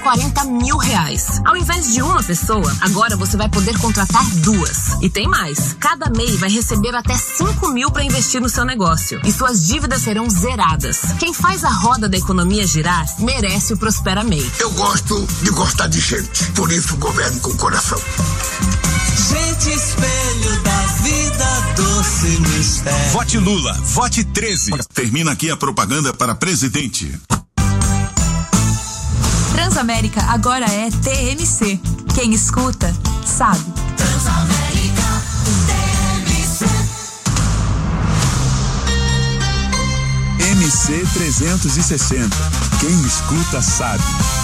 40 mil reais. Ao invés de uma pessoa, agora você vai poder contratar 2. E tem mais. Cada MEI vai receber até 5 mil para investir no seu negócio. E suas dívidas serão zeradas. Quem faz a roda da economia girar merece o Prospera MEI. Eu gosto de gostar de gente. Por isso governo com coração. Gente, espelho da vida, doce mistério. Vote Lula, vote 13. Termina aqui a propaganda para presidente. Transamérica agora é TMC. Quem escuta, sabe. Transamérica, TMC. MC 360. Quem escuta, sabe.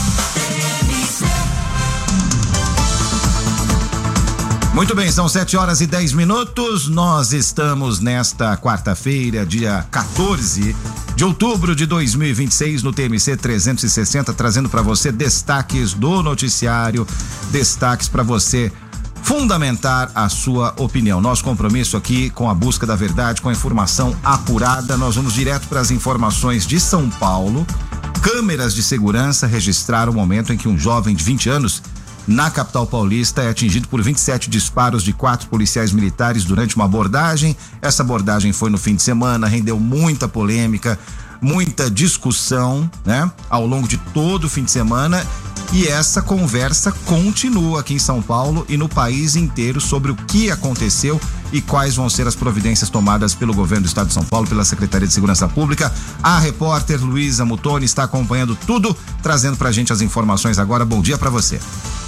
Muito bem, são 7h10. Nós estamos nesta quarta-feira, dia 14 de outubro de 2026, no TMC 360, trazendo para você destaques do noticiário, destaques para você fundamentar a sua opinião. Nosso compromisso aqui com a busca da verdade, com a informação apurada. Nós vamos direto para as informações de São Paulo. Câmeras de segurança registraram o momento em que um jovem de 20 anos na capital paulista é atingido por 27 disparos de 4 policiais militares durante uma abordagem. Essa abordagem foi no fim de semana, rendeu muita polêmica, muita discussão, né? Ao longo de todo o fim de semana. E essa conversa continua aqui em São Paulo e no país inteiro sobre o que aconteceu e quais vão ser as providências tomadas pelo governo do estado de São Paulo, pela Secretaria de Segurança Pública. A repórter Luísa Mutoni está acompanhando tudo, trazendo pra gente as informações agora. Bom dia pra você.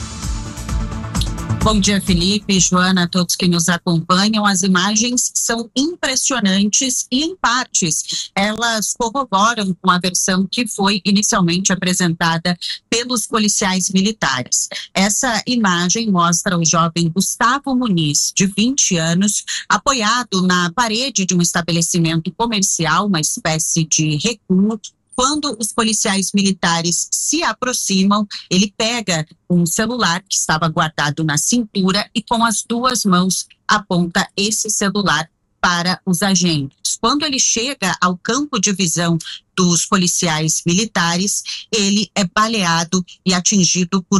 Bom dia, Felipe, Joana, a todos que nos acompanham. As imagens são impressionantes e, em partes, elas corroboram com a versão que foi inicialmente apresentada pelos policiais militares. Essa imagem mostra o jovem Gustavo Muniz, de 20 anos, apoiado na parede de um estabelecimento comercial, uma espécie de recuo. Quando os policiais militares se aproximam, ele pega um celular que estava guardado na cintura e com as 2 mãos aponta esse celular para os agentes. Quando ele chega ao campo de visão dos policiais militares, ele é baleado e atingido por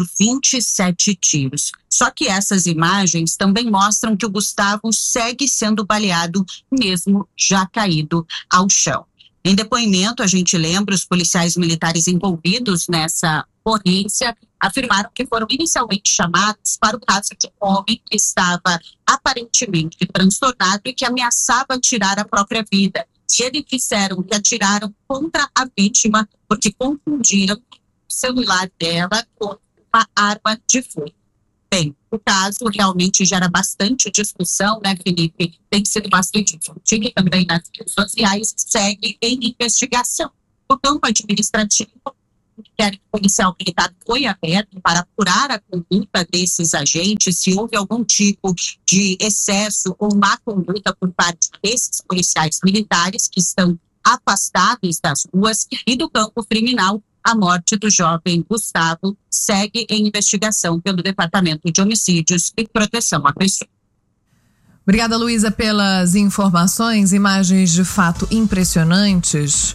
27 tiros. Só que essas imagens também mostram que o Gustavo segue sendo baleado, mesmo já caído ao chão. Em depoimento, a gente lembra, os policiais militares envolvidos nessa ocorrência afirmaram que foram inicialmente chamados para o caso de um homem que estava aparentemente transtornado e que ameaçava tirar a própria vida. E eles disseram que atiraram contra a vítima porque confundiram o celular dela com uma arma de fogo. Bem, o caso realmente gera bastante discussão, né, Felipe? Tem sido bastante discutido também nas redes sociais, segue em investigação. O campo administrativo, o inquérito policial militar foi aberto para apurar a conduta desses agentes, se houve algum tipo de excesso ou má conduta por parte desses policiais militares que estão afastados das ruas, e do campo criminal. A morte do jovem Gustavo segue em investigação pelo Departamento de Homicídios e Proteção à Pessoa. Obrigada, Luísa, pelas informações. Imagens de fato impressionantes.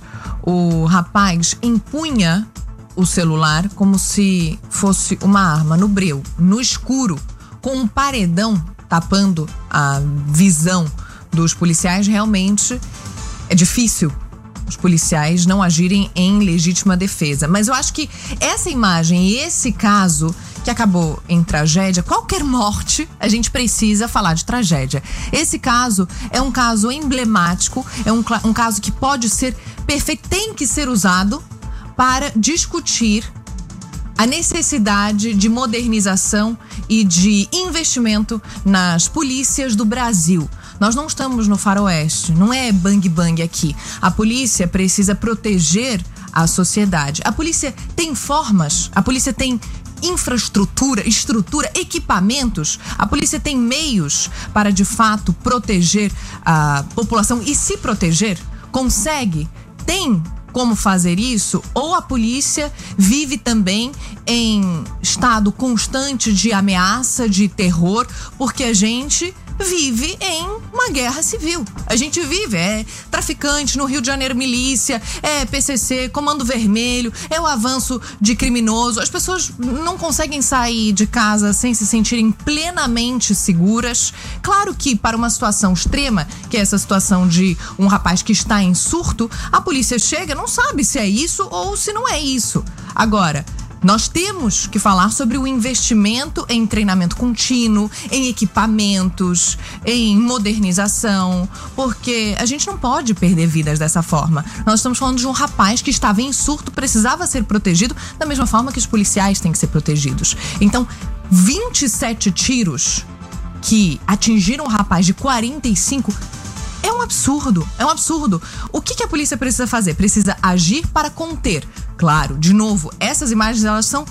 O rapaz empunha o celular como se fosse uma arma no breu, no escuro, com um paredão tapando a visão dos policiais. Realmente é difícil os policiais não agirem em legítima defesa. Mas eu acho que essa imagem e esse caso que acabou em tragédia, qualquer morte, a gente precisa falar de tragédia. Esse caso é um caso emblemático, é um caso que pode ser perfeito, tem que ser usado para discutir a necessidade de modernização e de investimento nas polícias do Brasil. Nós não estamos no faroeste, não é bang bang aqui. A polícia precisa proteger a sociedade. A polícia tem formas, a polícia tem infraestrutura, estrutura, equipamentos. A polícia tem meios para, de fato, proteger a população e se proteger. Consegue, tem como fazer isso, ou a polícia vive também em estado constante de ameaça, de terror, porque a gente vive em uma guerra civil. A gente vive, traficante no Rio de Janeiro, milícia, PCC, Comando Vermelho, o avanço de criminoso. As pessoas não conseguem sair de casa sem se sentirem plenamente seguras. Claro que para uma situação extrema, que é essa situação de um rapaz que está em surto, a polícia chega, não sabe se é isso ou se não é isso. Agora, nós temos que falar sobre o investimento em treinamento contínuo, em equipamentos, em modernização, porque a gente não pode perder vidas dessa forma. Nós estamos falando de um rapaz que estava em surto, precisava ser protegido da mesma forma que os policiais têm que ser protegidos. Então, 27 tiros que atingiram um rapaz de 45 é um absurdo, O que a polícia precisa fazer? Precisa agir para conter. Claro, de novo, essas imagens elas são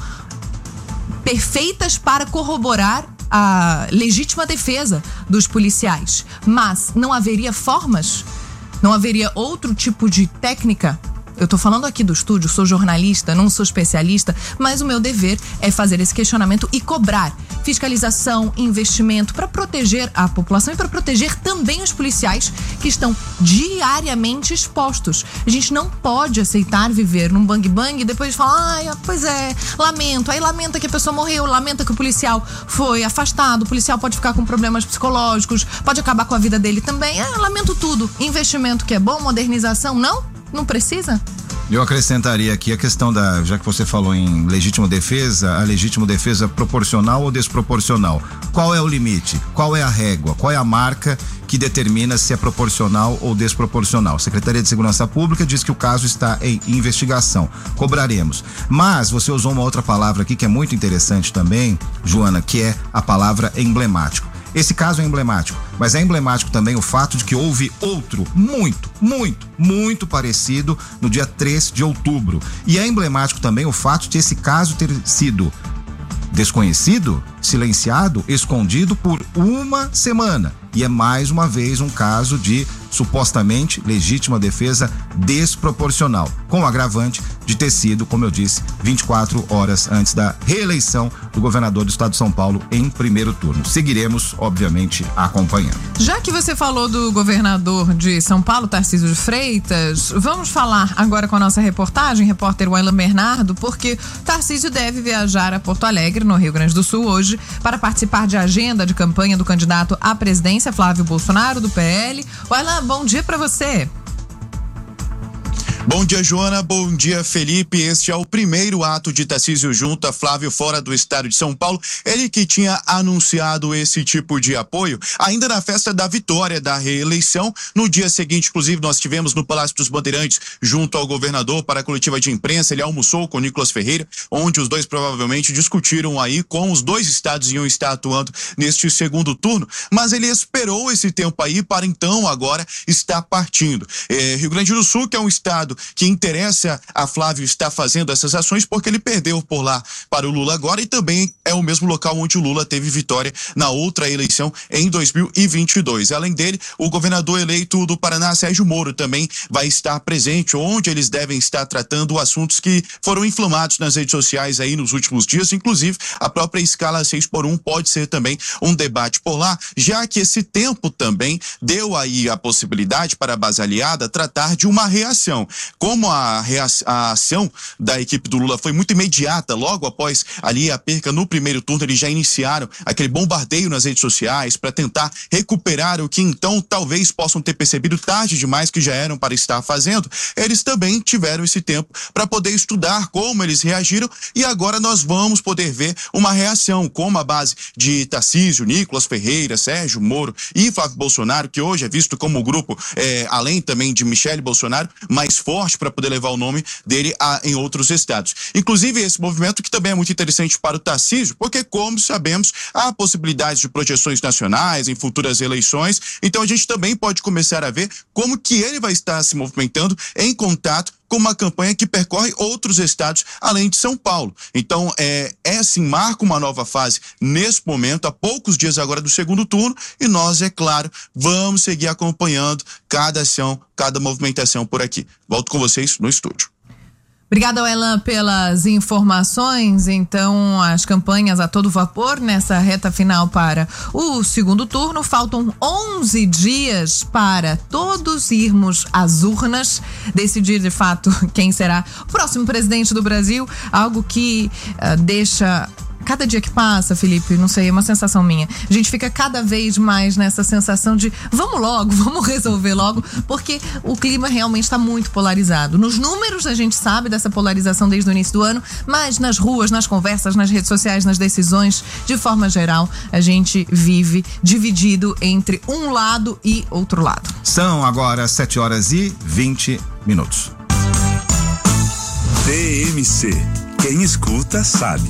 perfeitas para corroborar a legítima defesa dos policiais. Mas não haveria formas? Não haveria outro tipo de técnica? Eu tô falando aqui do estúdio, sou jornalista, não sou especialista, mas o meu dever é fazer esse questionamento e cobrar fiscalização, investimento para proteger a população e para proteger também os policiais que estão diariamente expostos. A gente não pode aceitar viver num bang-bang e depois falar, pois é, lamento. Aí lamenta que a pessoa morreu, lamenta que o policial foi afastado, o policial pode ficar com problemas psicológicos, pode acabar com a vida dele também. Lamento tudo. Investimento que é bom, modernização, não precisa? Eu acrescentaria aqui a questão já que você falou em legítima defesa, a legítima defesa proporcional ou desproporcional. Qual é o limite? Qual é a régua? Qual é a marca que determina se é proporcional ou desproporcional? A Secretaria de Segurança Pública diz que o caso está em investigação. Cobraremos. Mas você usou uma outra palavra aqui que é muito interessante também, Joana, que é a palavra emblemático. Esse caso é emblemático, mas é emblemático também o fato de que houve outro muito parecido no dia 3 de outubro. E é emblemático também o fato de esse caso ter sido desconhecido, silenciado, escondido por uma semana. E é mais uma vez um caso de supostamente legítima defesa desproporcional, com o agravante de ter sido, como eu disse, 24 horas antes da reeleição do governador do estado de São Paulo em primeiro turno. Seguiremos, obviamente, acompanhando. Já que você falou do governador de São Paulo, Tarcísio de Freitas, vamos falar agora com a nossa repórter Waila Bernardo, porque Tarcísio deve viajar a Porto Alegre, no Rio Grande do Sul, hoje, para participar de agenda de campanha do candidato à presidência, Flávio Bolsonaro, do PL. Waila, bom dia para você. Bom dia, Joana. Bom dia, Felipe. Este é o primeiro ato de Tarcísio junto a Flávio fora do estado de São Paulo. Ele que tinha anunciado esse tipo de apoio ainda na festa da vitória da reeleição. No dia seguinte, inclusive, nós tivemos no Palácio dos Bandeirantes junto ao governador para a coletiva de imprensa. Ele almoçou com Nicolas Ferreira, onde os dois provavelmente discutiram aí como os dois estados iam estar atuando neste segundo turno, mas ele esperou esse tempo aí para então agora estar partindo. Rio Grande do Sul, que é um estado que interessa a Flávio estar fazendo essas ações porque ele perdeu por lá para o Lula agora e também é o mesmo local onde o Lula teve vitória na outra eleição em 2022. Além dele, o governador eleito do Paraná, Sérgio Moro, também vai estar presente, onde eles devem estar tratando assuntos que foram inflamados nas redes sociais aí nos últimos dias, inclusive a própria escala 6x1 pode ser também um debate por lá, já que esse tempo também deu aí a possibilidade para a base aliada tratar de uma reação. Como a ação da equipe do Lula foi muito imediata, logo após ali a perca no primeiro turno, eles já iniciaram aquele bombardeio nas redes sociais para tentar recuperar o que então talvez possam ter percebido tarde demais que já eram para estar fazendo. Eles também tiveram esse tempo para poder estudar como eles reagiram e agora nós vamos poder ver uma reação, como a base de Tarcísio, Nicolas Ferreira, Sérgio Moro e Flávio Bolsonaro, que hoje é visto como o grupo, além também de Michele Bolsonaro, mais forte para poder levar o nome dele em outros estados. Inclusive esse movimento que também é muito interessante para o Tarcísio, porque como sabemos, há possibilidades de projeções nacionais em futuras eleições, então a gente também pode começar a ver como que ele vai estar se movimentando em contato com uma campanha que percorre outros estados além de São Paulo. Então, assim, marca uma nova fase nesse momento, há poucos dias agora do segundo turno, e nós, é claro, vamos seguir acompanhando cada ação, cada movimentação por aqui. Volto com vocês no estúdio. Obrigada, Elan, pelas informações. Então, as campanhas a todo vapor nessa reta final para o segundo turno. Faltam 11 dias para todos irmos às urnas, decidir de fato quem será o próximo presidente do Brasil. Algo que deixa... Cada dia que passa, Felipe, não sei, é uma sensação minha. A gente fica cada vez mais nessa sensação de vamos logo, vamos resolver logo, porque o clima realmente está muito polarizado. Nos números a gente sabe dessa polarização desde o início do ano, mas nas ruas, nas conversas, nas redes sociais, nas decisões, de forma geral, a gente vive dividido entre um lado e outro lado. São agora 7h20. TMC. Quem escuta sabe.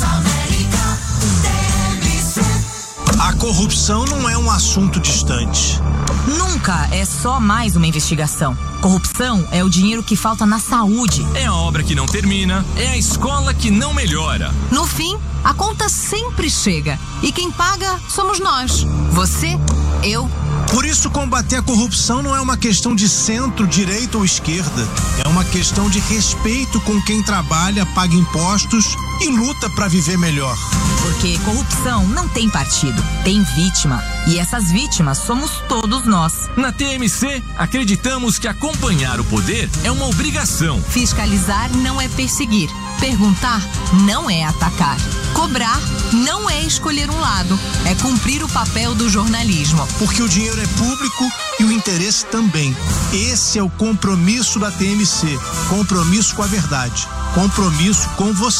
A corrupção não é um assunto distante. Nunca é só mais uma investigação. Corrupção é o dinheiro que falta na saúde. É a obra que não termina, é a escola que não melhora. No fim, a conta sempre chega. E quem paga somos nós. Você, eu. Por isso, combater a corrupção não é uma questão de centro, direita ou esquerda. É uma questão de respeito com quem trabalha, paga impostos e luta para viver melhor. Porque corrupção não tem partido, tem vítima. E essas vítimas somos todos nós. Na TMC, acreditamos que acompanhar o poder é uma obrigação. Fiscalizar não é perseguir. Perguntar não é atacar. Cobrar não é escolher um lado. É cumprir o papel do jornalismo. Porque o dinheiro é público e o interesse também. Esse é o compromisso da TMC. Compromisso com a verdade. Compromisso com você.